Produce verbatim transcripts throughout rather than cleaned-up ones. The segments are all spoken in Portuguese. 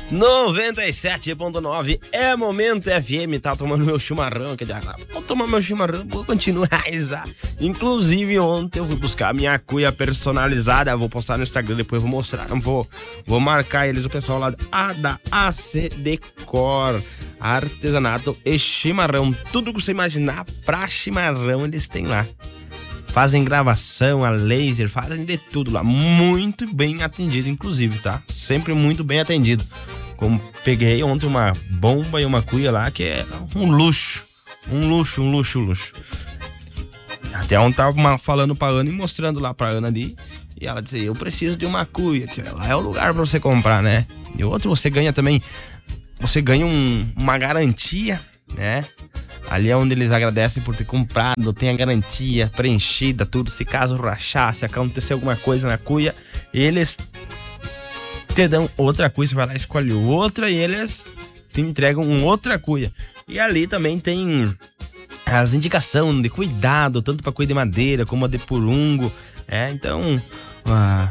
noventa e sete ponto nove é Momento F M, tá tomando meu chimarrão aqui. Vou tomar meu chimarrão, vou continuar. Inclusive, ontem eu fui buscar a minha cuia personalizada. Vou postar no Instagram, depois vou mostrar. Vou, vou marcar eles, o pessoal lá a, da A C Decor. Artesanato e chimarrão. Tudo que você imaginar pra chimarrão eles têm lá. Fazem gravação a laser, fazem de tudo lá. Muito bem atendido, inclusive, tá? Sempre muito bem atendido. Como peguei ontem uma bomba e uma cuia lá, que é um luxo. Um luxo, um luxo, um luxo. Até ontem tava falando pra Ana e mostrando lá pra Ana ali. E ela disse, eu preciso de uma cuia. Lá é o lugar pra você comprar, né? E outro, você ganha também... Você ganha um, uma garantia, né? Ali é onde eles agradecem por ter comprado, tem a garantia preenchida, tudo. Se caso rachar, se acontecer alguma coisa na cuia, eles te dão outra cuia. Você vai lá, escolhe outra e eles te entregam outra cuia. E ali também tem as indicações de cuidado, tanto para cuia de madeira como a de purungo. É, então... Ah,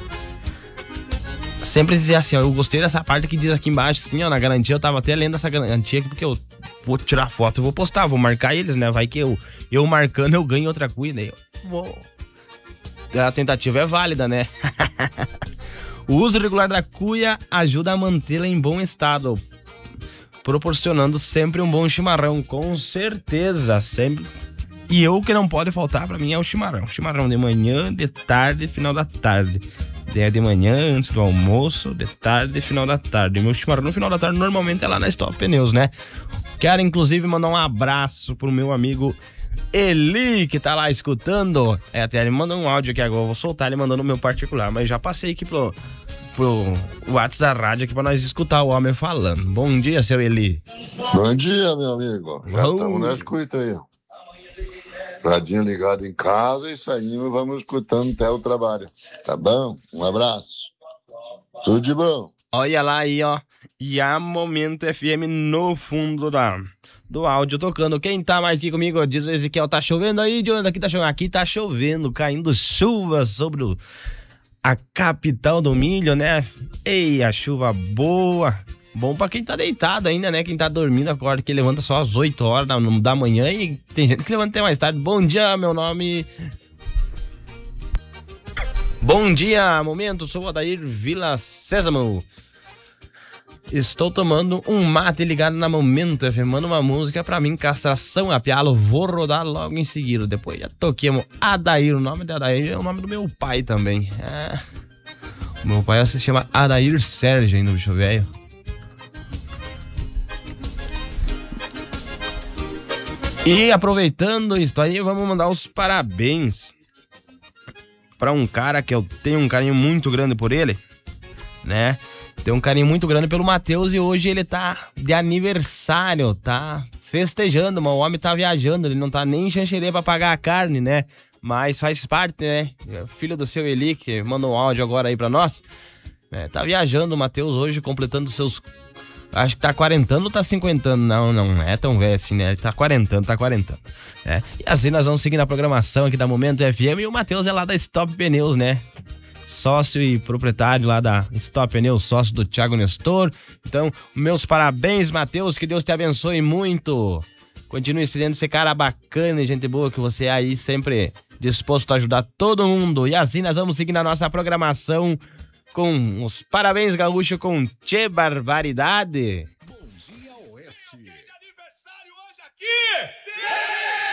sempre dizer assim, ó, eu gostei dessa parte que diz aqui embaixo, assim, ó, na garantia. Eu tava até lendo essa garantia aqui, porque eu vou tirar foto e vou postar, vou marcar eles, né? Vai que eu, eu marcando eu ganho outra cuia, né? Eu vou... A tentativa é válida, né? O uso regular da cuia ajuda a mantê-la em bom estado, proporcionando sempre um bom chimarrão, com certeza, sempre. E eu, que não pode faltar pra mim é o chimarrão. Chimarrão de manhã, de tarde e final da tarde. De, de manhã, antes do almoço, de tarde e final da tarde. Meu chimarrão no final da tarde normalmente é lá na Stop Pneus, né? Quero inclusive mandar um abraço pro meu amigo Eli, que tá lá escutando. É, até ele mandou um áudio aqui agora, eu vou soltar ele mandando o meu particular, mas já passei aqui pro, pro WhatsApp da rádio aqui pra nós escutar o homem falando. Bom dia, seu Eli. Bom dia, meu amigo. Já estamos na escuta aí. Radinho ligado em casa e saímos, vamos escutando até o trabalho. Tá bom? Um abraço. Tudo de bom. Olha lá aí, ó. E a Momento F M no fundo da, do áudio tocando. Quem tá mais aqui comigo? Diz o Ezequiel, tá chovendo aí? De onde aqui tá chovendo? Aqui tá chovendo, caindo chuva sobre o, a capital do milho, né? Ei, a chuva boa. Bom pra quem tá deitado ainda, né? Quem tá dormindo, acorda, que levanta só às oito horas da, da manhã e tem gente que levanta até mais tarde. Bom dia, meu nome... Bom dia, momento, sou o Adair Vila Sésamo. Estou tomando um mate ligado na Momento F M. Manda uma música pra mim, castração a pialo. Vou rodar logo em seguida. Depois já toquemos Adair. O nome de Adair é o nome do meu pai também. É. O meu pai se chama Adair Sérgio ainda, bicho velho. E aproveitando isso aí, vamos mandar os parabéns para um cara que eu tenho um carinho muito grande por ele, né? Tenho um carinho muito grande pelo Matheus e hoje ele tá de aniversário, tá festejando, mas o homem tá viajando, ele não tá nem em Xanxerê pra pagar a carne, né? Mas faz parte, né? Filho do seu Eli, que mandou um áudio agora aí pra nós, né? Tá viajando o Matheus hoje, completando seus... Acho que tá quarentando ou tá cinquentando? Não, não é tão velho assim, né? Ele tá quarentando, tá quarentando. É. E assim nós vamos seguir na programação aqui da Momento F M. E o Matheus é lá da Stop Pneus, né? Sócio e proprietário lá da Stop Pneus, sócio do Thiago Nestor. Então, meus parabéns, Matheus. Que Deus te abençoe muito. Continue sendo esse cara bacana e gente boa que você é aí, sempre disposto a ajudar todo mundo. E assim nós vamos seguir na nossa programação com os parabéns, gaúcho, com Tchê Barbaridade. Bom dia, Oeste. Quem tem aniversário hoje aqui?